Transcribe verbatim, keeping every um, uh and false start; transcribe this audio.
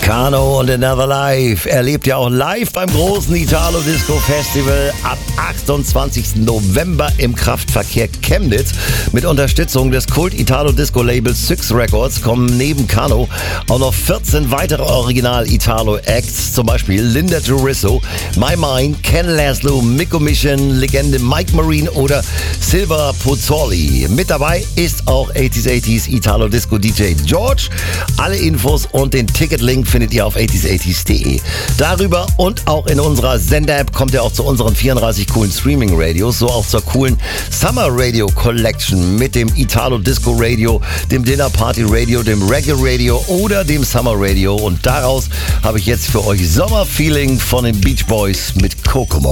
Kano und Another Life erlebt ja auch live beim großen Italo Disco Festival ab achtundzwanzigsten November im Kraftverkehr Chemnitz. Mit Unterstützung des Kult Italo Disco Labels Six Records kommen neben Kano auch noch vierzehn weitere Original Italo Acts, zum Beispiel Linda Turisso, My Mind, Ken Laszlo, Mikko Mission, Legende Mike Marine oder Silver Pozzoli. Mit dabei ist auch achtziger achtziger Italo Disco D J George. Alle Infos und den Ticketlink findet ihr auf achtziger achtziger punkt de. Darüber und auch in unserer Sender-App kommt ihr auch zu unseren vierunddreißig coolen Streaming-Radios, so auch zur coolen Summer Radio Collection mit dem Italo Disco Radio, dem Dinner Party Radio, dem Reggae Radio oder dem Summer Radio. Und daraus habe ich jetzt für euch Sommerfeeling von den Beach Boys mit Kokomo.